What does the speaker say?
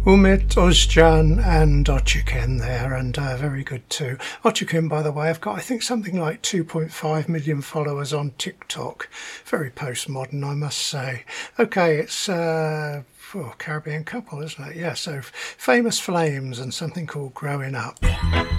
Umit, Ozcan and Ochiken there, and very good too. Ochiken, by the way, I've got, I think, something like 2.5 million followers on TikTok. Very postmodern, I must say. Okay, it's Caribbean couple, isn't it? Yeah, so Famous Flames and something called Growing Up.